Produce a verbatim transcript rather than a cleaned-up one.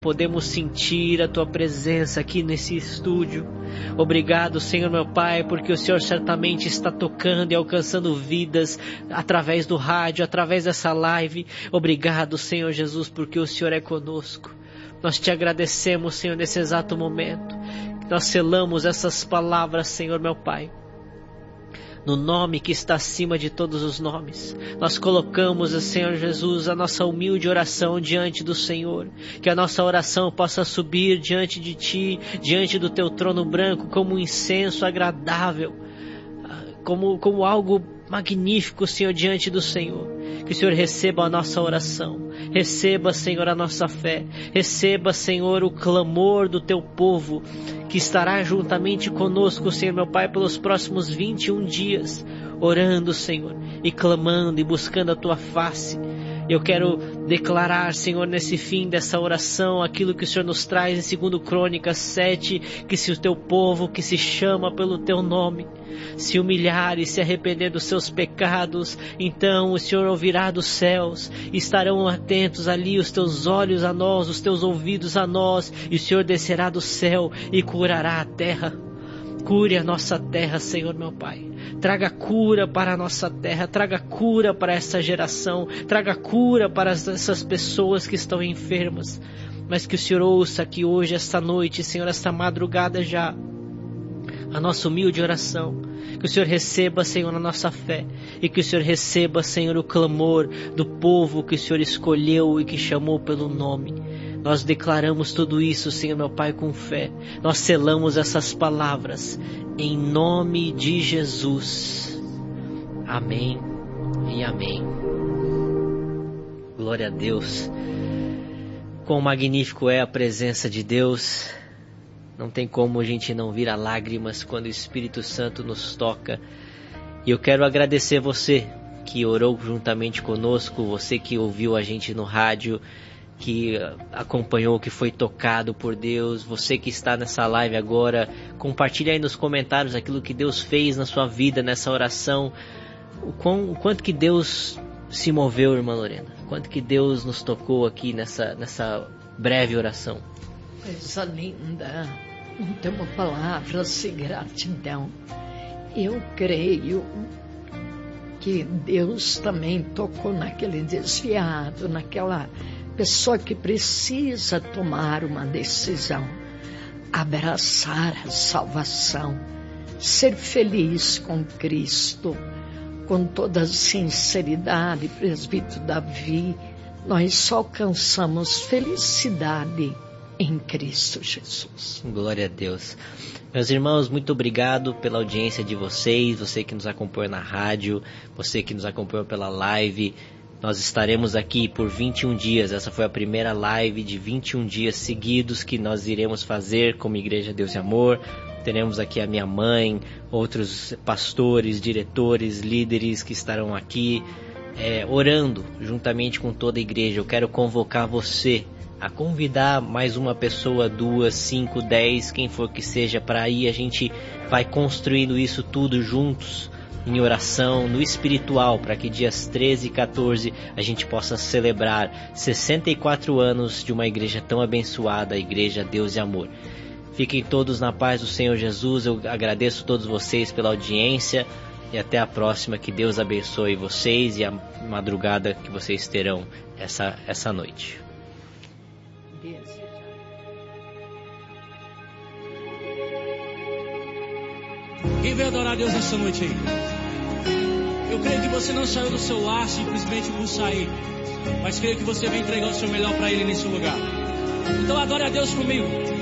Podemos sentir a Tua presença aqui nesse estúdio. Obrigado, Senhor meu Pai, porque o Senhor certamente está tocando e alcançando vidas através do rádio, através dessa live. Obrigado, Senhor Jesus, porque o Senhor é conosco. Nós Te agradecemos, Senhor, nesse exato momento. Nós selamos essas palavras, Senhor meu Pai, no nome que está acima de todos os nomes. Nós colocamos, Senhor Jesus, a nossa humilde oração diante do Senhor. Que a nossa oração possa subir diante de Ti, diante do Teu trono branco, como um incenso agradável, como, como algo magnífico, Senhor, diante do Senhor. Que o Senhor receba a nossa oração, receba, Senhor, a nossa fé, receba, Senhor, o clamor do Teu povo, que estará juntamente conosco, Senhor meu Pai, pelos próximos vinte e um dias, orando, Senhor, e clamando e buscando a Tua face. Eu quero declarar, Senhor, nesse fim dessa oração, aquilo que o Senhor nos traz em segundo Crônicas sete, que se o Teu povo, que se chama pelo Teu nome, se humilhar e se arrepender dos seus pecados, então o Senhor ouvirá dos céus, e estarão atentos ali os Teus olhos a nós, os Teus ouvidos a nós, e o Senhor descerá do céu e curará a terra. Cure a nossa terra, Senhor meu Pai. Traga cura para a nossa terra, traga cura para essa geração, traga cura para essas pessoas que estão enfermas. Mas que o Senhor ouça aqui hoje, esta noite, Senhor, esta madrugada já, a nossa humilde oração. Que o Senhor receba, Senhor, a nossa fé. E que o Senhor receba, Senhor, o clamor do povo que o Senhor escolheu e que chamou pelo nome. Nós declaramos tudo isso, Senhor meu Pai, com fé. Nós selamos essas palavras em nome de Jesus. Amém e amém. Glória a Deus. Quão magnífico é a presença de Deus. Não tem como a gente não vir a lágrimas quando o Espírito Santo nos toca. E eu quero agradecer você que orou juntamente conosco, você que ouviu a gente no rádio, que acompanhou, que foi tocado por Deus, você que está nessa live agora, compartilha aí nos comentários aquilo que Deus fez na sua vida, nessa oração, o, quão, o quanto que Deus se moveu, irmã Lorena, o quanto que Deus nos tocou aqui nessa, nessa breve oração. Coisa linda, não tenho palavras de gratidão. Eu creio que Deus também tocou naquele desviado, naquela pessoa que precisa tomar uma decisão, abraçar a salvação, ser feliz com Cristo, com toda a sinceridade. Presbítero Davi, nós só alcançamos felicidade em Cristo Jesus. Glória a Deus. Meus irmãos, muito obrigado pela audiência de vocês, você que nos acompanha na rádio, você que nos acompanhou pela live. Nós estaremos aqui por vinte e um dias. Essa foi a primeira live de vinte e um dias seguidos que nós iremos fazer como Igreja Deus e Amor. Teremos aqui a minha mãe, outros pastores, diretores, líderes que estarão aqui é, orando juntamente com toda a igreja. Eu quero convocar você a convidar mais uma pessoa, duas, cinco, dez, quem for que seja, para aí a gente vai construindo isso tudo juntos, em oração, no espiritual, para que dias treze e quatorze a gente possa celebrar sessenta e quatro anos de uma igreja tão abençoada, a Igreja Deus e Amor. Fiquem todos na paz do Senhor Jesus. Eu agradeço a todos vocês pela audiência e até a próxima. Que Deus abençoe vocês e a madrugada que vocês terão essa, essa noite. Quem veio adorar a Deus nessa noite aí? Eu creio que você não saiu do seu lar simplesmente por sair, mas creio que você vai entregar o seu melhor para Ele nesse lugar. Então adore a Deus comigo.